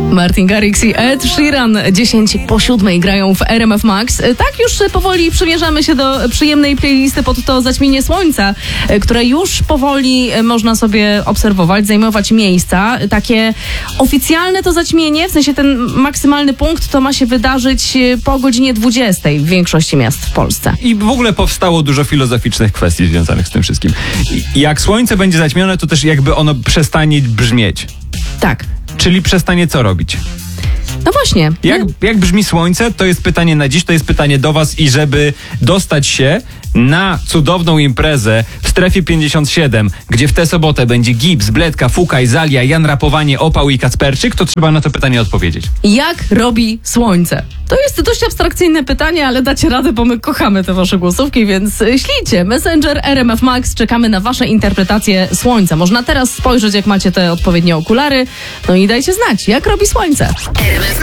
Martin Garrix i Ed Sheeran 10:07 grają w RMF Max. Tak już powoli przymierzamy się do przyjemnej playlisty pod to zaćmienie słońca, które już powoli można sobie obserwować, zajmować miejsca. Takie oficjalne to zaćmienie, w sensie ten maksymalny punkt, to ma się wydarzyć po godzinie 20 w większości miast w Polsce. I w ogóle powstało dużo filozoficznych kwestii związanych z tym wszystkim. I jak słońce będzie zaćmione, to też jakby ono przestanie brzmieć. Tak. Czyli przestanie co robić? No właśnie. Jak brzmi słońce? To jest pytanie na dziś, to jest pytanie do was i żeby dostać się na cudowną imprezę w strefie 57, gdzie w tę sobotę będzie Gibbs, Bledka, Fukaj, Zalia, Jan Rapowanie, Opał i Kacperczyk, to trzeba na to pytanie odpowiedzieć. Jak robi słońce? To jest dość abstrakcyjne pytanie, ale dacie radę, bo my kochamy te wasze głosówki, więc ślijcie. Messenger RMF Max, czekamy na wasze interpretacje słońca. Można teraz spojrzeć, jak macie te odpowiednie okulary, no i dajcie znać, jak robi słońce.